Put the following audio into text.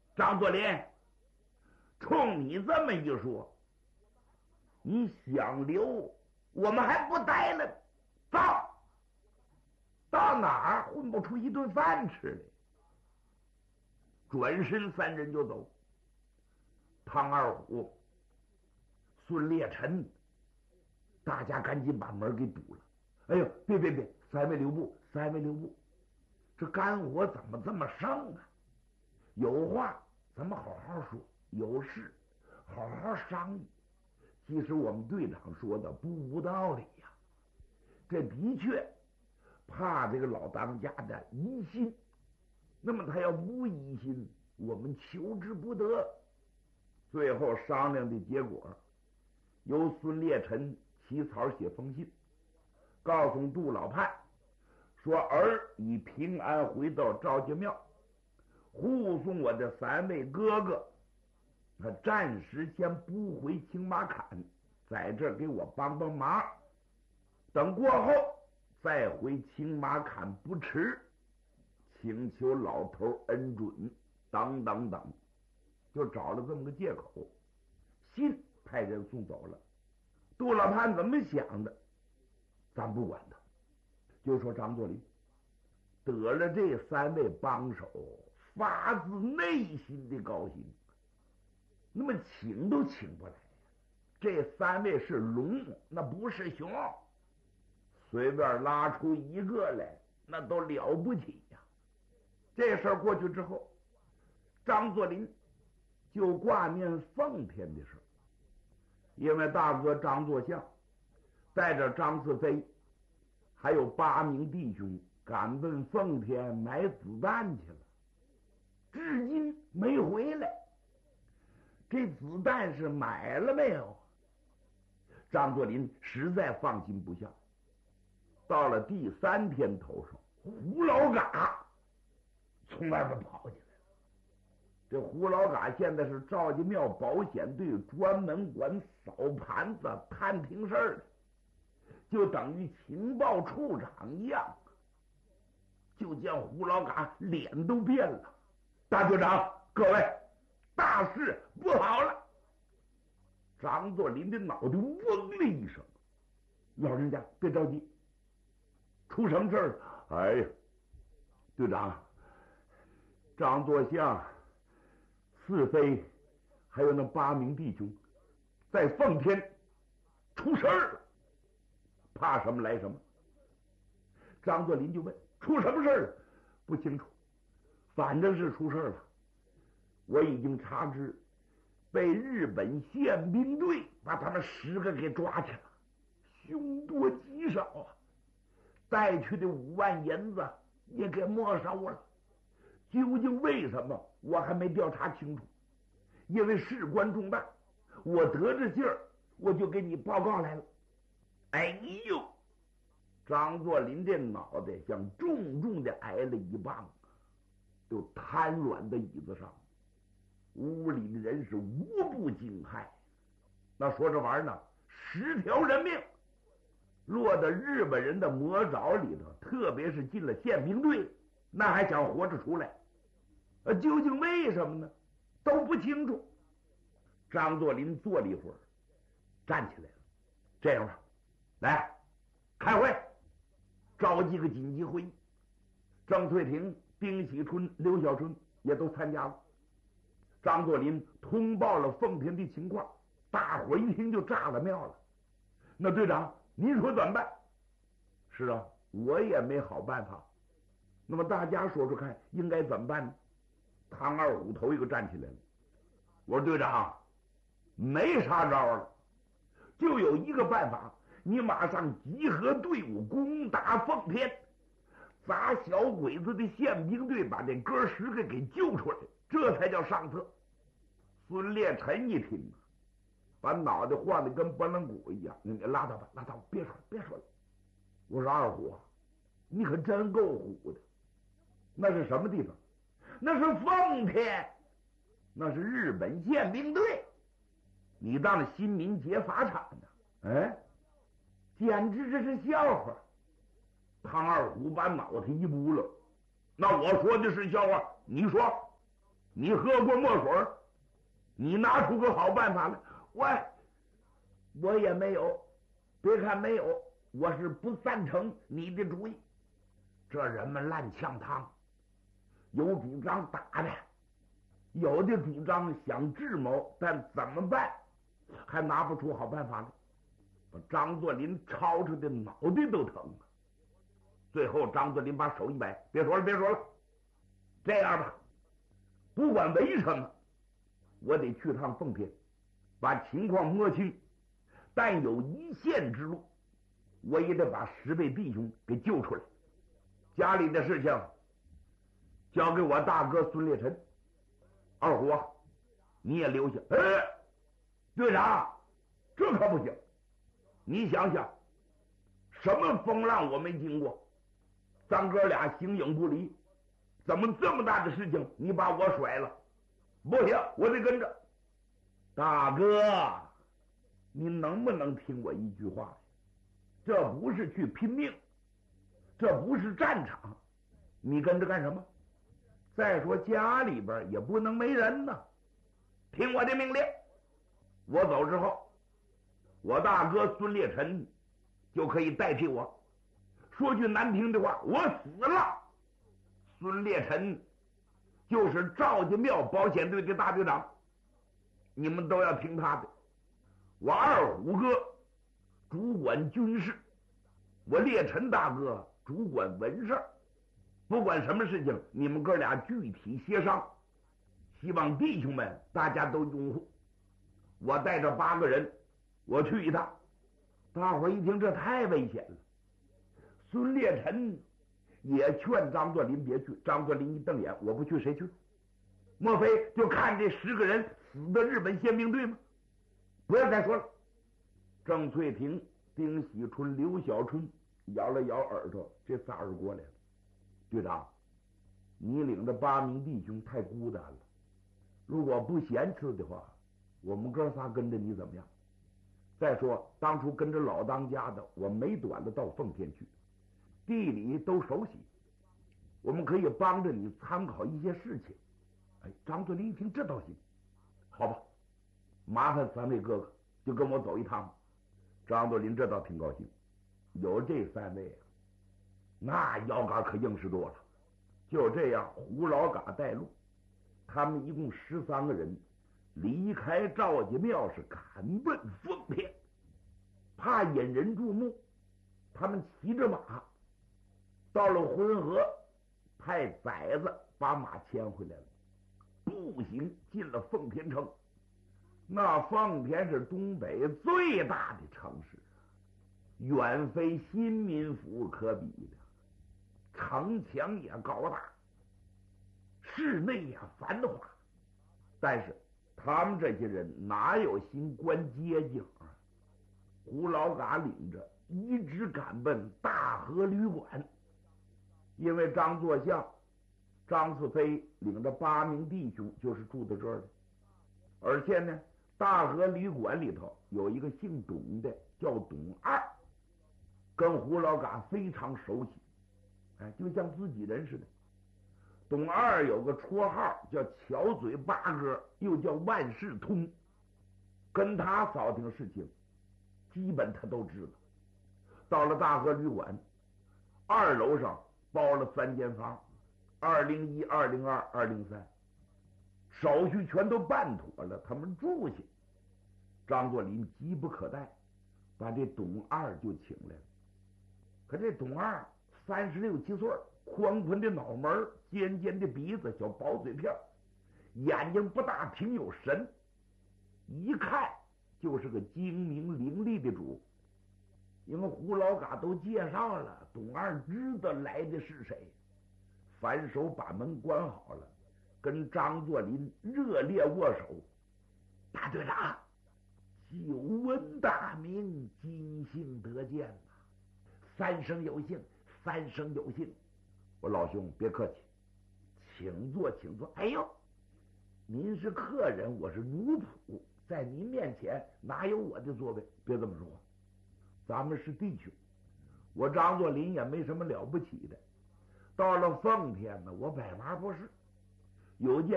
张作霖，冲你这么一说，你想留，我们还不待了，走，到哪儿混不出一顿饭吃来。转身三人就走。唐二虎、孙烈臣，大家赶紧把门给堵了。哎呦，别，三位留步，这肝火怎么这么盛啊？有话咱们好好说，有事好好商议。其实我们队长说的不无道理呀，这的确怕这个老当家的疑心，那么他要不疑心，我们求之不得。最后商量的结果，由孙烈臣起草写封信，告诉杜老判说儿已平安回到赵家庙，护送我的三位哥哥，他暂时先不回青马坎，在这儿给我帮帮忙，等过后再回青马坎不迟，请求老头恩准，等等等，就找了这么个借口。信派人送走了。杜老判怎么想的咱不管他，就说张作霖得了这三位帮手，发自内心的高兴，那么请都请不来。这三位是龙，那不是熊，随便拉出一个来那都了不起呀。这事儿过去之后，张作霖就挂念奉天的事，因为大哥张作相带着张四飞还有8名弟兄赶奔奉天买子弹去了，至今没回来。这子弹是买了没有？张作霖实在放心不下。到了第3天头上，胡老嘎从外边跑进来了。这胡老嘎现在是赵家庙保险队专门管扫盘子探听事儿的，就等于情报处长一样。就见胡老嘎脸都变了。大队长，各位，大事不好了！张作霖的脑袋嗡的一声，老人家别着急，出什么事儿？哎呀，队长，张作相、四飞还有那8名弟兄在奉天出事儿了。怕什么来什么。张作霖就问，出什么事儿？不清楚，反正是出事儿了。我已经查知，被日本宪兵队把他们10个给抓去了，凶多吉少啊！带去的5万银子也给没收了。究竟为什么我还没调查清楚，因为事关重大，我得着劲儿我就给你报告来了。哎呦，张作霖这脑袋像重重的挨了一棒，就瘫软在椅子上。屋里的人是无不惊骇。那说这玩意儿呢，10条人命落到日本人的魔爪里头，特别是进了宪兵队，那还想活着出来？究竟为什么呢？都不清楚。张作霖坐了一会儿，站起来了。这样吧，来开会，召集个紧急会议。郑翠婷、丁喜春、刘小春也都参加了。张作霖通报了奉天的情况，大伙一听就炸了庙了。那队长，您说怎么办？是啊，我也没好办法。那么大家说说看，应该怎么办呢？唐二虎头一个站起来了。我说队长，没啥招了，就有一个办法，你马上集合队伍攻打奉天，砸小鬼子的宪兵队，把这哥10个给救出来，这才叫上策。孙烈臣一听，把脑袋晃得跟拨浪鼓一样，你拉倒吧，拉倒，别说了。我说二虎，你可真够虎的。那是什么地方？那是奉天，那是日本宪兵队，你当新民劫法场呢？哎，简直这是笑话。唐二虎把脑袋一拨了，那我说的是笑话，你说你喝过墨水？你拿出个好办法来。我也没有，别看没有，我是不赞成你的主意。这人们烂呛汤，有主张打的，有的主张想智谋，但怎么办还拿不出好办法来，把张作霖吵出的脑袋都疼了。最后张作霖把手一摆，别说了，这样吧，不管为什么，我得去趟奉天，把情况摸清，但有一线之路，我也得把十位弟兄给救出来。家里的事情交给我大哥孙烈臣，二虎啊，你也留下。队长，这可不行！你想想，什么风浪我没经过，咱哥俩形影不离，怎么这么大的事情你把我甩了？不行，我得跟着。大哥，你能不能听我一句话？这不是去拼命，这不是战场，你跟着干什么？再说家里边也不能没人呢。听我的命令，我走之后，我大哥孙烈臣就可以代替我。说句难听的话，我死了，孙烈臣就是赵家庙保险队的大队长，你们都要听他的。我二虎哥主管军事，我烈臣大哥主管文事，不管什么事情，你们哥俩具体协商。希望弟兄们大家都拥护。我带着8个人，我去一趟。大伙一听这太危险了，孙烈臣也劝张作霖别去。张作霖一瞪眼，我不去谁去？莫非就看这10个人死的日本宪兵队吗？不要再说了。郑翠萍、丁喜春、刘小春摇了摇耳朵，这仨人过来了。队长，你领着8名弟兄太孤单了，如果不嫌弃的话，我们哥仨跟着你怎么样？再说当初跟着老当家的，我没短的到奉天去，地理都熟悉，我们可以帮着你参考一些事情。张作霖一听这倒行，好吧，麻烦3位哥哥就跟我走一趟。张作霖这倒挺高兴，有这3位啊，那腰杆可硬实多了。就这样，胡老嘎带路，他们一共13个人，离开赵家庙是赶奔奉天。怕引人注目，他们骑着马到了浑河，派崽子把马牵回来了，步行进了奉天城。那奉天是东北最大的城市，远非新民府可比的，城墙也高大，室内也繁华，但是他们这些人哪有心观街景啊？胡老嘎领着一直赶奔大河旅馆，因为张作相、张四飞领着8名弟兄就是住在这儿的。而且呢，大河旅馆里头有一个姓董的，叫董二，跟胡老嘎非常熟悉，就像自己人似的。董二有个绰号叫巧嘴八哥，又叫万事通，跟他扫听事情基本他都知道。到了大河旅馆，2楼上包了3间房，201、202、203，手续全都办妥了，他们住下。张作霖急不可待，把这董二就请来了。可这董二36、7岁，宽宽的脑门，尖尖的鼻子，小薄嘴片，眼睛不大，挺有神，一看就是个精明伶俐的主。因为胡老嘎都介绍了，董二知道来的是谁，反手把门关好了，跟张作霖热烈握手。大队长，久闻大名，今幸得见呐，3生有幸，3生有幸。我老兄别客气，请坐请坐。哎呦，您是客人，我是奴仆，在您面前哪有我的座位？别这么说话，咱们是弟兄。我张作霖也没什么了不起的，到了奉天呢，我百忙不是，有件